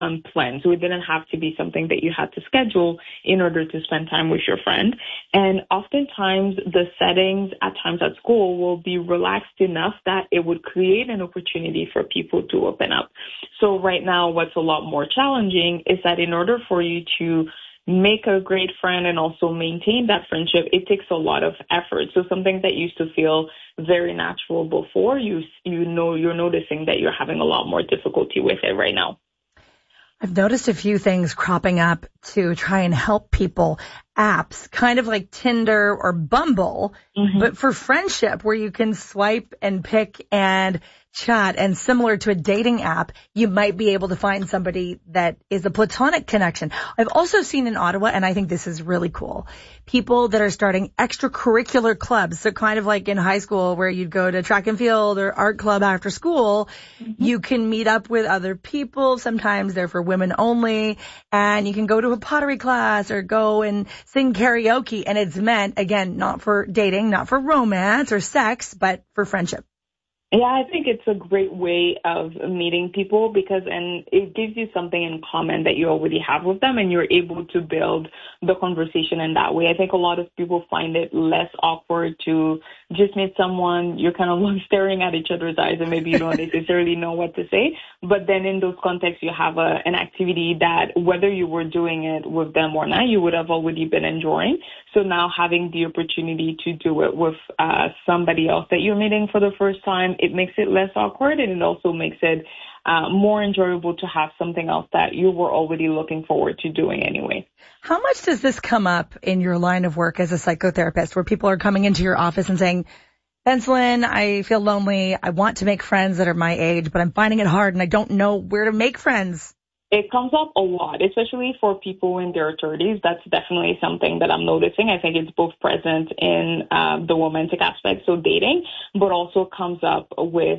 unplanned. So it didn't have to be something that you had to schedule in order to spend time with your friend. And oftentimes the settings at times at school will be relaxed enough that it would create an opportunity for people to open up. So right now, what's a lot more challenging is that in order for you to make a great friend and also maintain that friendship, it takes a lot of effort. So something that used to feel very natural before, you're noticing that you're having a lot more difficulty with it right now. I've noticed a few things cropping up to try and help people. Apps, kind of like Tinder or Bumble, but for friendship, where you can swipe and pick and chat, and similar to a dating app, you might be able to find somebody that is a platonic connection. I've also seen in Ottawa, and I think this is really cool, people that are starting extracurricular clubs. So kind of like in high school where you'd go to track and field or art club after school, you can meet up with other people. Sometimes they're for women only, and you can go to a pottery class or go and sing karaoke, and it's meant, again, not for dating, not for romance or sex, but for friendship. Yeah, I think it's a great way of meeting people and it gives you something in common that you already have with them, and you're able to build the conversation in that way. I think a lot of people find it less awkward to just meet someone. You're kind of staring at each other's eyes and maybe you don't necessarily know what to say. But then in those contexts, you have an activity that whether you were doing it with them or not, you would have already been enjoying. So now having the opportunity to do it with somebody else that you're meeting for the first time, it makes it less awkward, and it also makes it more enjoyable to have something else that you were already looking forward to doing anyway. How much does this come up in your line of work as a psychotherapist, where people are coming into your office and saying, Benslin, I feel lonely. I want to make friends that are my age, but I'm finding it hard and I don't know where to make friends? It comes up a lot, especially for people in their 30s. That's definitely something that I'm noticing. I think it's both present in the romantic aspect, so dating, but also comes up with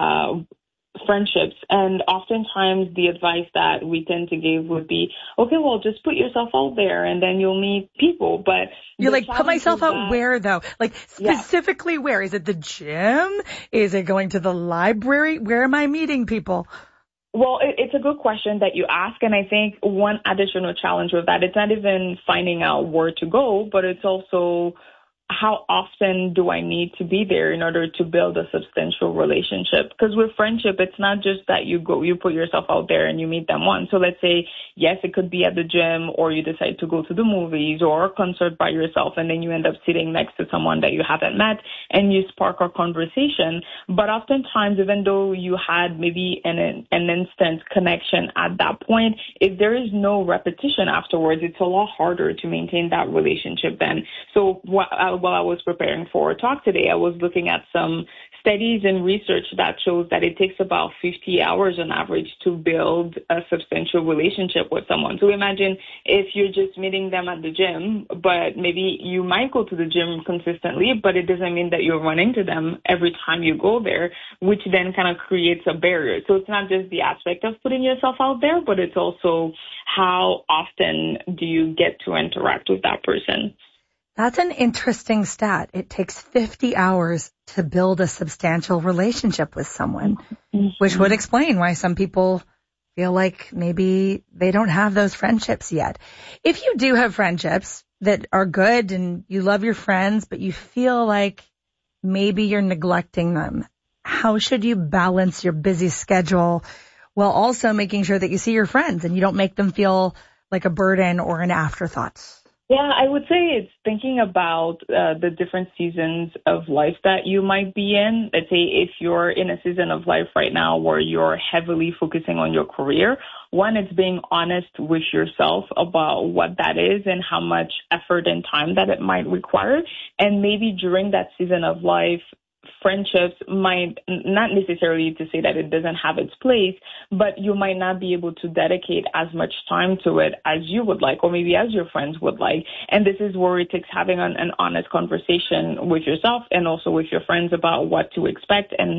friendships. And oftentimes the advice that we tend to give would be, okay, well, just put yourself out there and then you'll meet people. But you're like, put myself out where though? Like specifically where? Is it the gym? Is it going to the library? Where am I meeting people? Well, it's a good question that you ask, and I think one additional challenge with that, it's not even finding out where to go, but it's also how often do I need to be there in order to build a substantial relationship? Because with friendship, it's not just that you put yourself out there and you meet them once. So let's say, yes, it could be at the gym, or you decide to go to the movies or a concert by yourself, and then you end up sitting next to someone that you haven't met and you spark a conversation. But oftentimes, even though you had maybe an instant connection at that point, if there is no repetition afterwards, it's a lot harder to maintain that relationship then. So while I was preparing for a talk today, I was looking at some studies and research that shows that it takes about 50 hours on average to build a substantial relationship with someone. So imagine if you're just meeting them at the gym, but maybe you might go to the gym consistently, but it doesn't mean that you're running to them every time you go there, which then kind of creates a barrier. So it's not just the aspect of putting yourself out there, but it's also how often do you get to interact with that person. That's an interesting stat. It takes 50 hours to build a substantial relationship with someone, which would explain why some people feel like maybe they don't have those friendships yet. If you do have friendships that are good and you love your friends, but you feel like maybe you're neglecting them, how should you balance your busy schedule while also making sure that you see your friends and you don't make them feel like a burden or an afterthought? Yeah, I would say it's thinking about the different seasons of life that you might be in. Let's say if you're in a season of life right now where you're heavily focusing on your career, one, it's being honest with yourself about what that is and how much effort and time that it might require. And maybe during that season of life, friendships might not necessarily to say that it doesn't have its place, but you might not be able to dedicate as much time to it as you would like, or maybe as your friends would like. And this is where it takes having an honest conversation with yourself and also with your friends about what to expect and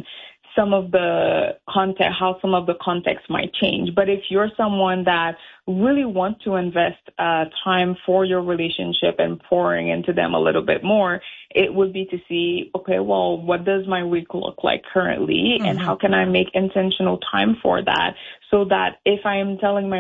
some of the context, how some of the context might change. But if you're someone that really wants to invest time for your relationship and pouring into them a little bit more, it would be to see, okay, well, what does my week look like currently, and how can I make intentional time for that, so that if I am telling my